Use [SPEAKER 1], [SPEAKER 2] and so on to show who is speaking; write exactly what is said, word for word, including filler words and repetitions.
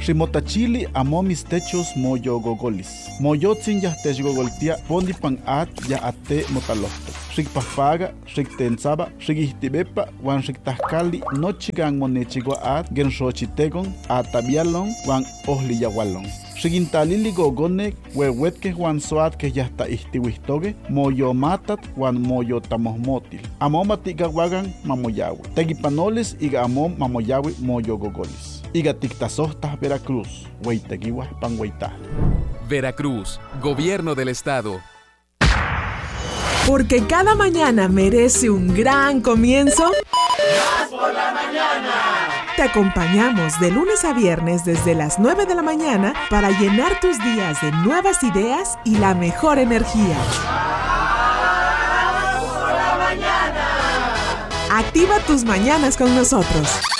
[SPEAKER 1] Rimotachili amo mis techos moyo gogolis. Moyotzin ya techgogoltia pondi pan at ya ate motalohto. Rikpafaga, riktensaba, rikihtibepa, wan riktahkali nochigan monechigua at gen xochitegon atabialon wan ohliyawalon. Rigintalili gogonek wewetke wan soat que ya está istiwistoge moyo matat wan moyo tamohmotil. Amo matigawagan mamoyawe. Tegipanoles iga amom mamoyawe moyo gogolis. Iga tiktasohtas Veracruz, weitegiwa panweita.
[SPEAKER 2] Veracruz, Gobierno del Estado.
[SPEAKER 3] Porque cada mañana merece un gran comienzo.
[SPEAKER 4] ¡Más por la mañana!
[SPEAKER 3] Te acompañamos de lunes a viernes desde las nueve de la mañana para llenar tus días de nuevas ideas y la mejor energía.
[SPEAKER 4] ¡Más por la mañana!
[SPEAKER 3] Activa tus mañanas con nosotros.